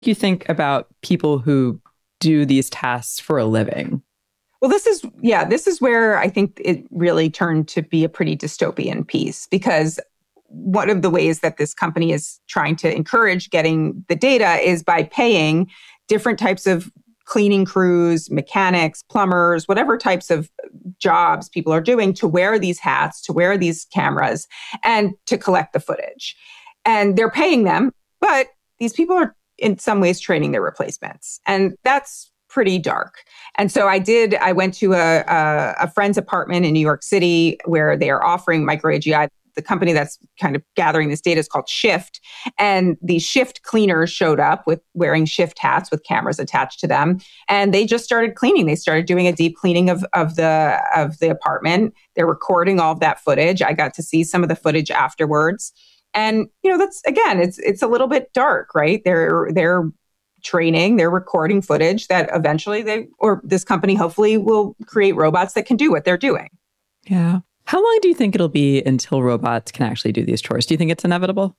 do you think about people who do these tasks for a living? Well, this is where I think it really turned to be a pretty dystopian piece, because one of the ways that this company is trying to encourage getting the data is by paying different types of cleaning crews, mechanics, plumbers, whatever types of jobs people are doing, to wear these hats, to wear these cameras, and to collect the footage. And they're paying them, but these people are in some ways training their replacements. And that's pretty dark. And so I went to a friend's apartment in New York City where they are offering micro AGI. The company that's kind of gathering this data is called Shift. And these Shift cleaners showed up with wearing Shift hats with cameras attached to them. And they just started cleaning. They started doing a deep cleaning of the apartment. They're recording all of that footage. I got to see some of the footage afterwards. And, that's, again, it's a little bit dark, right? They're training, they're recording footage that eventually this company hopefully will create robots that can do what they're doing. Yeah. How long do you think it'll be until robots can actually do these chores? Do you think it's inevitable?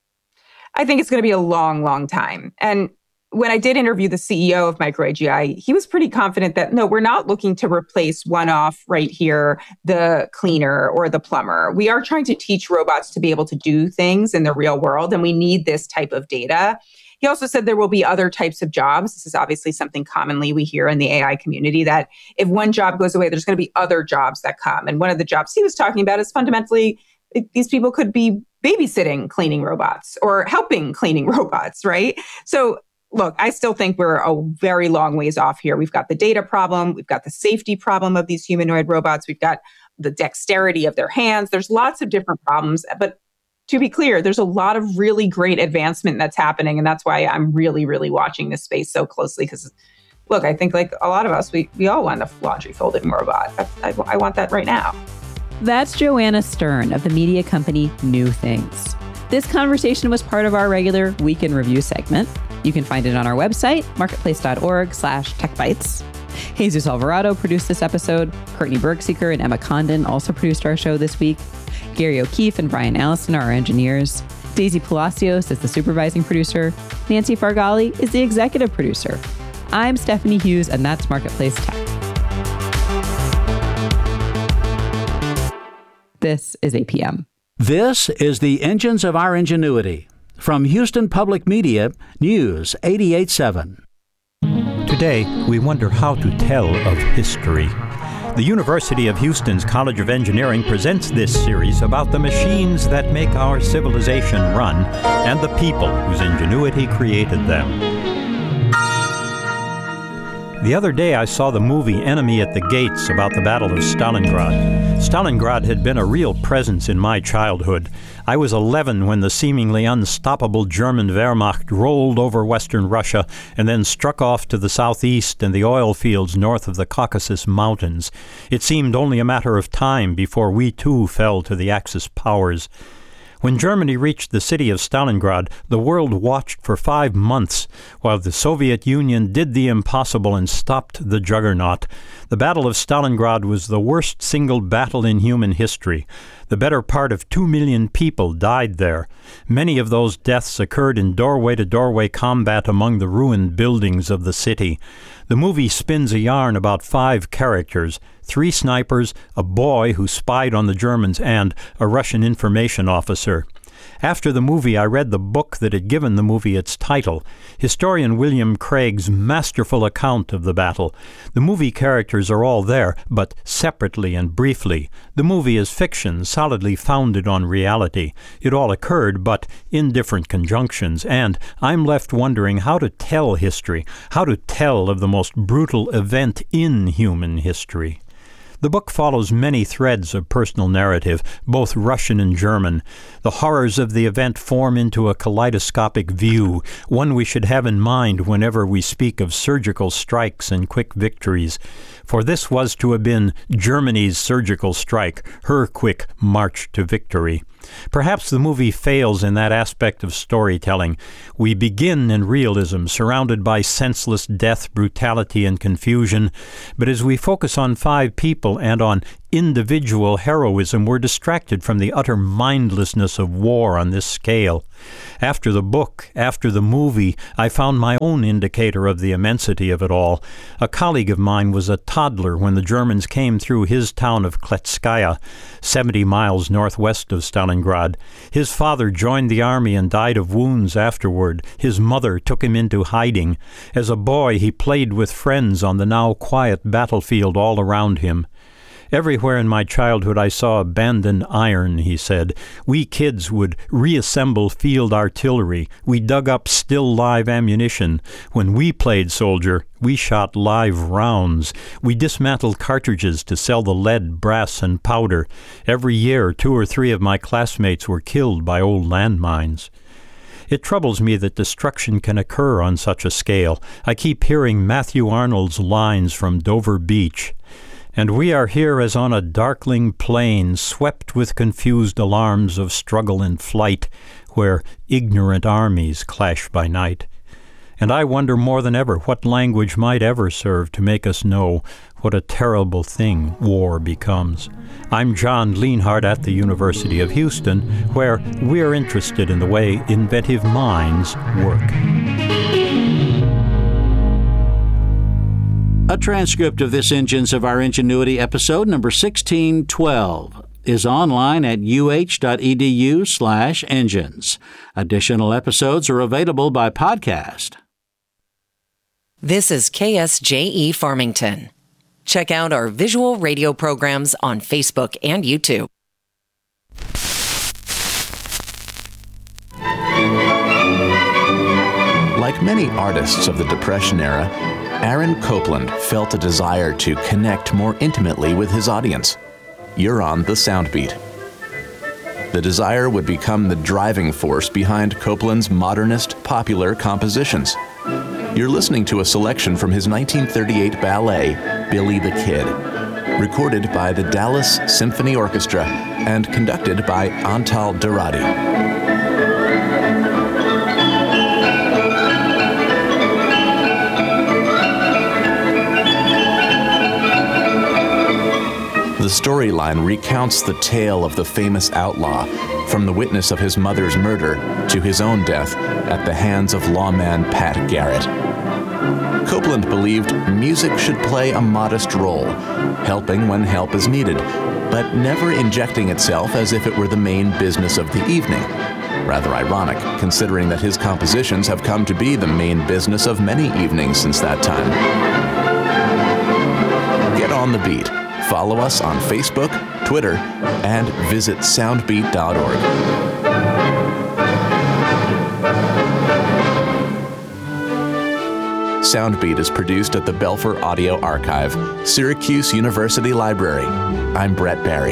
I think it's going to be a long, long time. And when I did interview the CEO of Micro AGI, he was pretty confident that, no, we're not looking to replace one-off right here, the cleaner or the plumber. We are trying to teach robots to be able to do things in the real world, and we need this type of data. He also said there will be other types of jobs. This is obviously something commonly we hear in the AI community, that if one job goes away, there's going to be other jobs that come. And one of the jobs he was talking about is fundamentally, these people could be babysitting cleaning robots or helping cleaning robots, right? So look, I still think we're a very long ways off here. We've got the data problem. We've got the safety problem of these humanoid robots. We've got the dexterity of their hands. There's lots of different problems, but to be clear, there's a lot of really great advancement that's happening. And that's why I'm really, really watching this space so closely. Because look, I think like a lot of us, we all want a laundry folding robot. I want that right now. That's Joanna Stern of the media company New Things. This conversation was part of our regular Week in Review segment. You can find it on our website, marketplace.org/techbytes. Jesus Alvarado produced this episode. Courtney Bergseeker and Emma Condon also produced our show this week. Gary O'Keefe and Brian Allison are our engineers. Daisy Palacios is the supervising producer. Nancy Fargali is the executive producer. I'm Stephanie Hughes, and that's Marketplace Tech. This is APM. This is the Engines of Our Ingenuity. From Houston Public Media, News 88.7. Today, we wonder how to tell of history. The University of Houston's College of Engineering presents this series about the machines that make our civilization run and the people whose ingenuity created them. The other day I saw the movie Enemy at the Gates about the Battle of Stalingrad. Stalingrad had been a real presence in my childhood. I was 11 when the seemingly unstoppable German Wehrmacht rolled over western Russia and then struck off to the southeast and the oil fields north of the Caucasus Mountains. It seemed only a matter of time before we too fell to the Axis powers. When Germany reached the city of Stalingrad, the world watched for 5 months while the Soviet Union did the impossible and stopped the juggernaut. The Battle of Stalingrad was the worst single battle in human history. The better part of 2 million people died there. Many of those deaths occurred in doorway-to-doorway combat among the ruined buildings of the city. The movie spins a yarn about 5 characters, 3 snipers, a boy who spied on the Germans, and a Russian information officer. After the movie, I read the book that had given the movie its title, historian William Craig's masterful account of the battle. The movie characters are all there, but separately and briefly. The movie is fiction, solidly founded on reality. It all occurred, but in different conjunctions, and I'm left wondering how to tell history, how to tell of the most brutal event in human history. The book follows many threads of personal narrative, both Russian and German. The horrors of the event form into a kaleidoscopic view, one we should have in mind whenever we speak of surgical strikes and quick victories. For this was to have been Germany's surgical strike, her quick march to victory. Perhaps the movie fails in that aspect of storytelling. We begin in realism, surrounded by senseless death, brutality, and confusion. But as we focus on 5 people and on individual heroism were distracted from the utter mindlessness of war on this scale. After the book, after the movie, I found my own indicator of the immensity of it all. A colleague of mine was a toddler when the Germans came through his town of Kletskaya, 70 miles northwest of Stalingrad. His father joined the army and died of wounds afterward. His mother took him into hiding. As a boy, he played with friends on the now quiet battlefield all around him. Everywhere in my childhood I saw abandoned iron, he said. We kids would reassemble field artillery. We dug up still live ammunition. When we played soldier, we shot live rounds. We dismantled cartridges to sell the lead, brass, and powder. Every year, 2 or 3 of my classmates were killed by old landmines. It troubles me that destruction can occur on such a scale. I keep hearing Matthew Arnold's lines from Dover Beach. And we are here as on a darkling plain, swept with confused alarms of struggle and flight, where ignorant armies clash by night. And I wonder more than ever what language might ever serve to make us know what a terrible thing war becomes. I'm John Lienhardt at the University of Houston, where we're interested in the way inventive minds work. A transcript of this Engines of Our Ingenuity episode number 1612 is online at uh.edu/engines. Additional episodes are available by podcast. This is KSJE Farmington. Check out our visual radio programs on Facebook and YouTube. Like many artists of the Depression era, Aaron Copland felt a desire to connect more intimately with his audience. You're on The Soundbeat. The desire would become the driving force behind Copland's modernist, popular compositions. You're listening to a selection from his 1938 ballet, Billy the Kid, recorded by the Dallas Symphony Orchestra and conducted by Antal Dorati. The storyline recounts the tale of the famous outlaw, from the witness of his mother's murder to his own death at the hands of lawman Pat Garrett. Copland believed music should play a modest role, helping when help is needed, but never injecting itself as if it were the main business of the evening. Rather ironic, considering that his compositions have come to be the main business of many evenings since that time. Get on the beat. Follow us on Facebook, Twitter, and visit soundbeat.org. Soundbeat is produced at the Belfer Audio Archive, Syracuse University Library. I'm Brett Barry.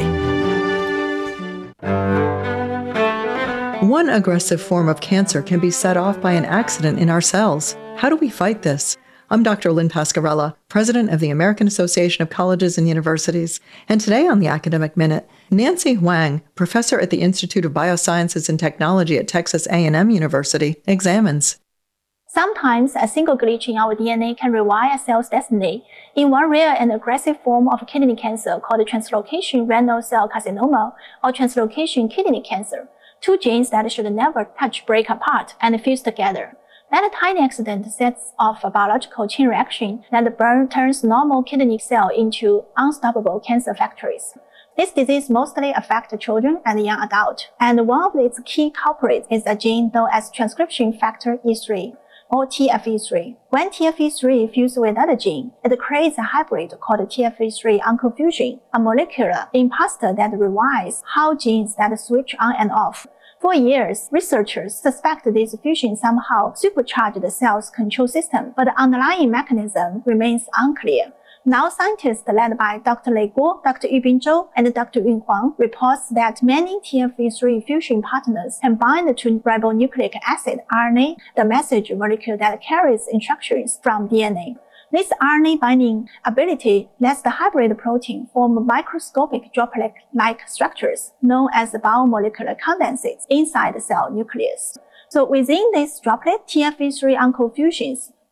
One aggressive form of cancer can be set off by an accident in our cells. How do we fight this? I'm Dr. Lynn Pascarella, president of the American Association of Colleges and Universities. And today on the Academic Minute, Nancy Huang, professor at the Institute of Biosciences and Technology at Texas A&M University, examines. Sometimes a single glitch in our DNA can rewire a cell's destiny. In one rare and aggressive form of kidney cancer called translocation renal cell carcinoma or translocation kidney cancer, 2 genes that should never touch break apart and fuse together. That tiny accident sets off a biological chain reaction that turns normal kidney cell into unstoppable cancer factories. This disease mostly affects children and young adults, and one of its key culprits is a gene known as transcription factor E3, or TFE3. When TFE3 fuses with another gene, it creates a hybrid called TFE3 unconfusion, a molecular imposter that rewires how genes that switch on and off. For years, researchers suspect this fusion somehow supercharged the cell's control system, but the underlying mechanism remains unclear. Now scientists led by Dr. Lei Guo, Dr. Yubin Zhou, and Dr. Yun Huang reports that many TFE3 fusion partners can bind to ribonucleic acid RNA, the messenger molecule that carries instructions from DNA. This RNA binding ability lets the hybrid protein form microscopic droplet-like structures known as biomolecular condensates inside the cell nucleus. So within this droplet, TFE3 unconfusions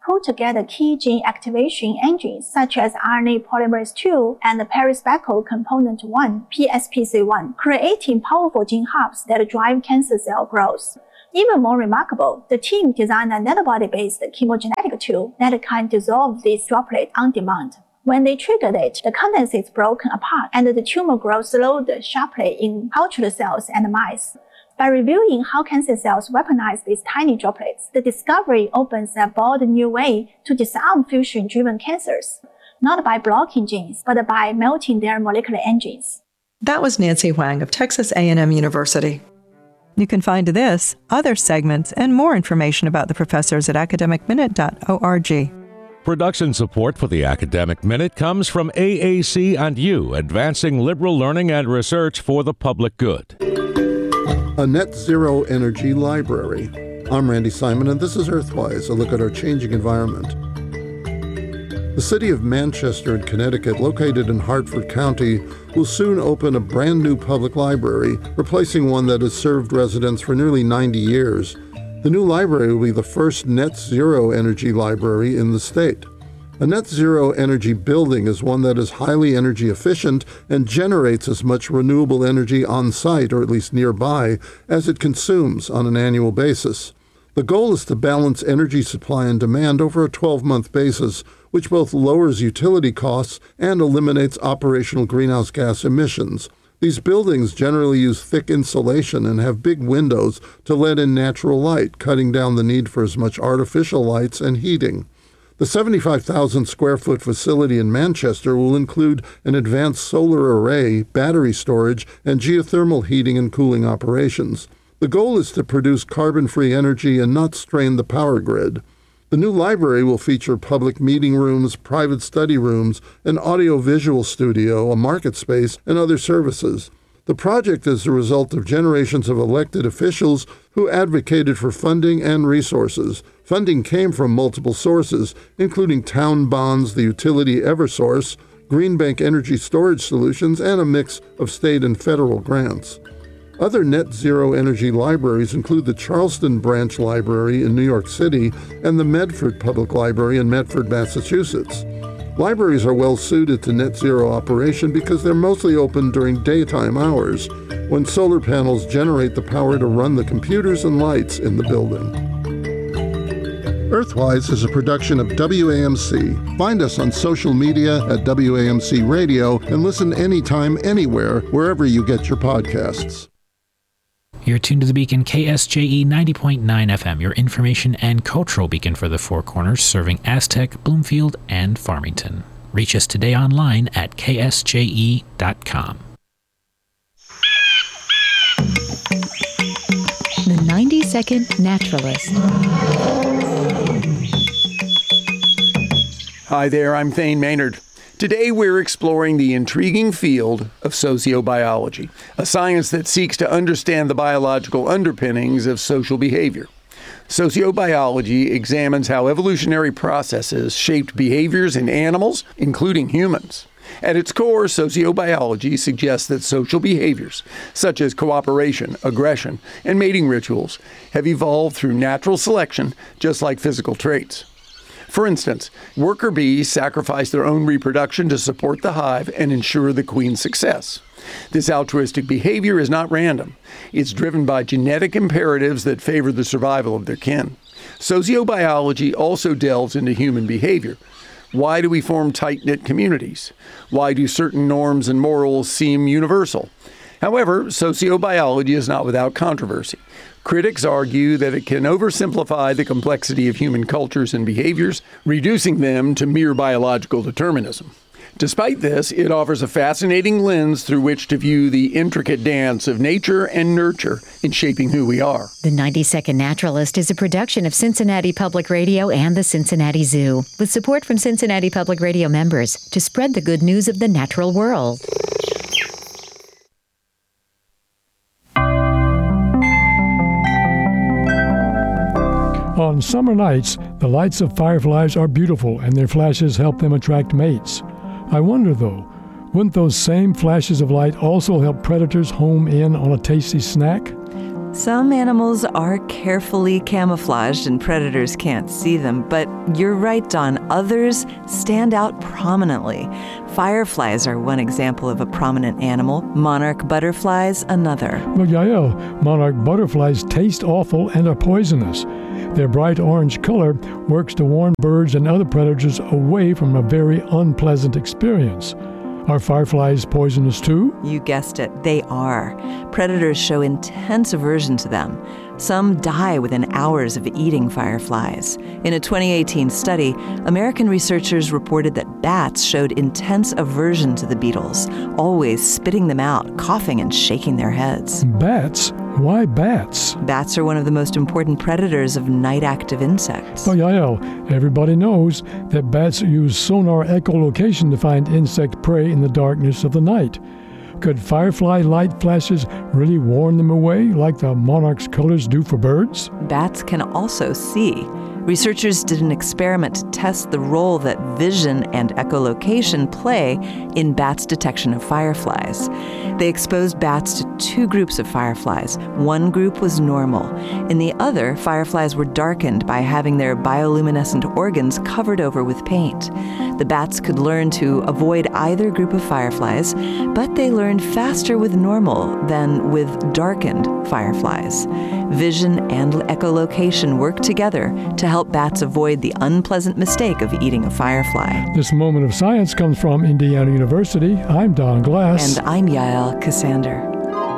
pull together key gene activation engines such as RNA polymerase II and the perispeckle component 1, PSPC1, creating powerful gene hubs that drive cancer cell growth. Even more remarkable, the team designed an antibody-based chemogenetic tool that can dissolve this droplet on demand. When they triggered it, the contents is broken apart and the tumor growth slowed sharply in cultured cells and mice. By reviewing how cancer cells weaponize these tiny droplets, the discovery opens a bold new way to disarm fusion-driven cancers, not by blocking genes, but by melting their molecular engines. That was Nancy Huang of Texas A&M University. You can find this, other segments, and more information about the professors at academicminute.org. Production support for the Academic Minute comes from AAC and U, advancing liberal learning and research for the public good. A net zero energy library. I'm Randy Simon, and this is Earthwise, a look at our changing environment. The city of Manchester in Connecticut, located in Hartford County, will soon open a brand new public library, replacing one that has served residents for nearly 90 years. The new library will be the first net zero energy library in the state. A net zero energy building is one that is highly energy efficient and generates as much renewable energy on site, or at least nearby, as it consumes on an annual basis. The goal is to balance energy supply and demand over a 12-month basis, which both lowers utility costs and eliminates operational greenhouse gas emissions. These buildings generally use thick insulation and have big windows to let in natural light, cutting down the need for as much artificial lights and heating. The 75,000 square foot facility in Manchester will include an advanced solar array, battery storage, and geothermal heating and cooling operations. The goal is to produce carbon-free energy and not strain the power grid. The new library will feature public meeting rooms, private study rooms, an audio-visual studio, a market space, and other services. The project is the result of generations of elected officials who advocated for funding and resources. Funding came from multiple sources, including town bonds, the utility Eversource, Greenbank Energy Storage Solutions, and a mix of state and federal grants. Other net zero energy libraries include the Charleston Branch Library in New York City and the Medford Public Library in Medford, Massachusetts. Libraries are well suited to net zero operation because they're mostly open during daytime hours, when solar panels generate the power to run the computers and lights in the building. Earthwise is a production of WAMC. Find us on social media at WAMC Radio and listen anytime, anywhere, wherever you get your podcasts. You're tuned to the Beacon KSJE 90.9 FM, your information and cultural beacon for the Four Corners, serving Aztec, Bloomfield, and Farmington. Reach us today online at ksje.com. The 90-Second Naturalist. Hi there, I'm Thane Maynard. Today we're exploring the intriguing field of sociobiology, a science that seeks to understand the biological underpinnings of social behavior. Sociobiology examines how evolutionary processes shaped behaviors in animals, including humans. At its core, sociobiology suggests that social behaviors, such as cooperation, aggression, and mating rituals, have evolved through natural selection, just like physical traits. For instance, worker bees sacrifice their own reproduction to support the hive and ensure the queen's success. This altruistic behavior is not random. It's driven by genetic imperatives that favor the survival of their kin. Sociobiology also delves into human behavior. Why do we form tight-knit communities? Why do certain norms and morals seem universal? However, sociobiology is not without controversy. Critics argue that it can oversimplify the complexity of human cultures and behaviors, reducing them to mere biological determinism. Despite this, it offers a fascinating lens through which to view the intricate dance of nature and nurture in shaping who we are. The 90-Second Naturalist is a production of Cincinnati Public Radio and the Cincinnati Zoo, with support from Cincinnati Public Radio members to spread the good news of the natural world. On summer nights, the lights of fireflies are beautiful and their flashes help them attract mates. I wonder, though, wouldn't those same flashes of light also help predators home in on a tasty snack? Some animals are carefully camouflaged and predators can't see them, but you're right, Don. Others stand out prominently. Fireflies are one example of a prominent animal. Monarch butterflies, another. Well, Yael, monarch butterflies taste awful and are poisonous. Their bright orange color works to warn birds and other predators away from a very unpleasant experience. Are fireflies poisonous too? You guessed it, they are. Predators show intense aversion to them. Some die within hours of eating fireflies. In a 2018 study, American researchers reported that bats showed intense aversion to the beetles, always spitting them out, coughing and shaking their heads. Bats? Why bats? Bats are one of the most important predators of night-active insects. Well, Yael, everybody knows that bats use sonar echolocation to find insect prey in the darkness of the night. Could firefly light flashes really warn them away, like the monarch's colors do for birds? Bats can also see. Researchers did an experiment to test the role that vision and echolocation play in bats' detection of fireflies. They exposed bats to two groups of fireflies. One group was normal. In the other, fireflies were darkened by having their bioluminescent organs covered over with paint. The bats could learn to avoid either group of fireflies, but they learned faster with normal than with darkened fireflies. Vision and echolocation work together to help bats avoid the unpleasant mistake of eating a firefly. This moment of science comes from Indiana University. I'm Don Glass. And I'm Yael Cassander.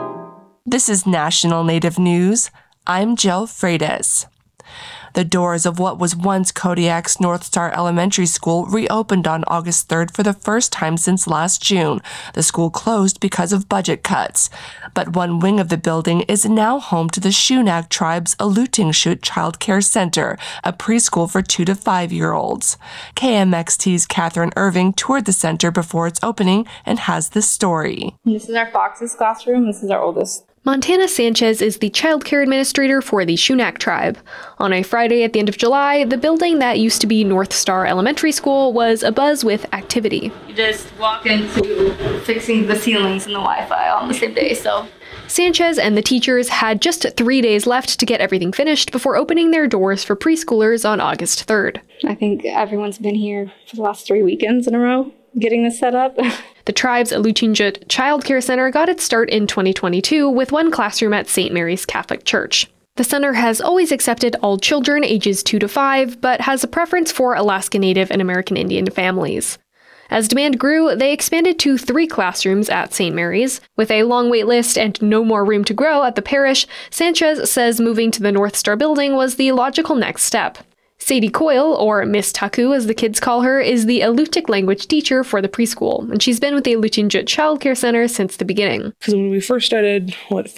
This is National Native News. I'm Jill Freitas. The doors of what was once Kodiak's North Star Elementary School reopened on August 3rd for the first time since last June. The school closed because of budget cuts. But one wing of the building is now home to the Shunak tribe's Alutingshoot Child Care Center, a preschool for 2 to 5-year-olds. KMXT's Catherine Irving toured the center before its opening and has this story. This is our Fox's classroom. This is our oldest. Montana Sanchez is the child care administrator for the Shunak tribe. On a Friday at the end of July, the building that used to be North Star Elementary School was abuzz with activity. You just walk into fixing the ceilings and the Wi-Fi on the same day, so. Sanchez and the teachers had just 3 days left to get everything finished before opening their doors for preschoolers on August 3rd. I think everyone's been here for the last 3 weekends in a row getting this set up. The tribe's Alutingshoot Child Care Center got its start in 2022 with one classroom at St. Mary's Catholic Church. The center has always accepted all children ages 2 to 5, but has a preference for Alaska Native and American Indian families. As demand grew, they expanded to 3 classrooms at St. Mary's. With a long wait list and no more room to grow at the parish, Sanchez says moving to the North Star building was the logical next step. Sadie Coyle, or Miss Taku as the kids call her, is the Alutiiq language teacher for the preschool, and she's been with the Alutingshoot Child Care Center since the beginning. Because when we first started,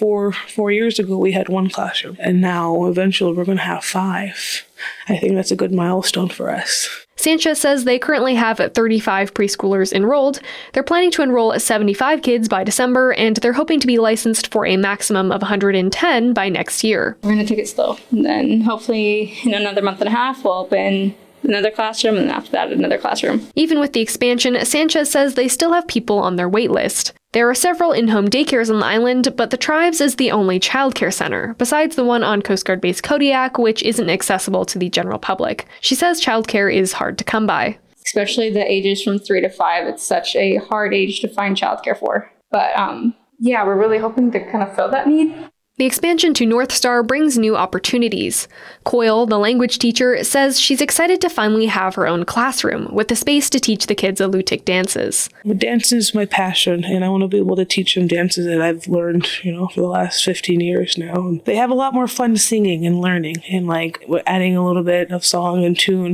four years ago, we had 1 classroom, and now eventually we're going to have 5. I think that's a good milestone for us. Sanchez says they currently have 35 preschoolers enrolled. They're planning to enroll 75 kids by December, and they're hoping to be licensed for a maximum of 110 by next year. We're going to take it slow, and then hopefully in another month and a half we'll open another classroom, and after that another classroom. Even with the expansion, Sanchez says they still have people on their wait list. There are several in-home daycares on the island, but the tribe's is the only childcare center, besides the one on Coast Guard Base Kodiak, which isn't accessible to the general public. She says childcare is hard to come by. Especially the ages from 3 to 5, it's such a hard age to find childcare for. But yeah, we're really hoping to kind of fill that need. The expansion to North Star brings new opportunities. Coyle, the language teacher, says she's excited to finally have her own classroom with the space to teach the kids Alutiiq dances. Dance is my passion, and I want to be able to teach them dances that I've learned, for the last 15 years now. And they have a lot more fun singing and learning, and we're adding a little bit of song and tune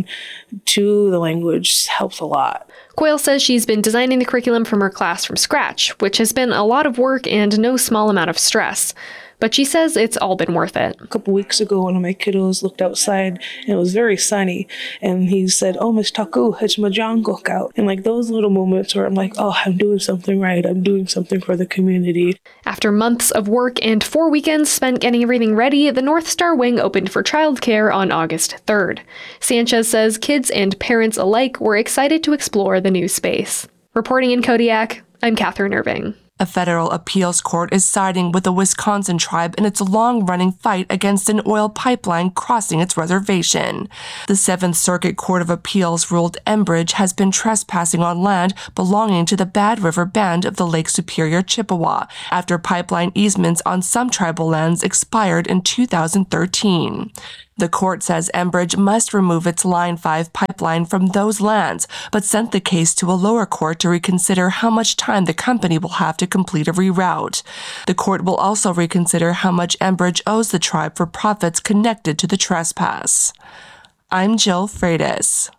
to the language helps a lot. Coyle says she's been designing the curriculum from her class from scratch, which has been a lot of work and no small amount of stress. But she says it's all been worth it. A couple weeks ago, one of my kiddos looked outside, and it was very sunny, and he said, "Oh, Miss Taku, it's Majangok out." And those little moments where I'm like, oh, I'm doing something right. I'm doing something for the community. After months of work and 4 weekends spent getting everything ready, the North Star Wing opened for childcare on August 3rd. Sanchez says kids and parents alike were excited to explore the new space. Reporting in Kodiak, I'm Catherine Irving. A federal appeals court is siding with the Wisconsin tribe in its long-running fight against an oil pipeline crossing its reservation. The Seventh Circuit Court of Appeals ruled Enbridge has been trespassing on land belonging to the Bad River Band of the Lake Superior Chippewa after pipeline easements on some tribal lands expired in 2013. The court says Enbridge must remove its Line 5 pipeline from those lands, but sent the case to a lower court to reconsider how much time the company will have to complete a reroute. The court will also reconsider how much Enbridge owes the tribe for profits connected to the trespass. I'm Jill Freitas.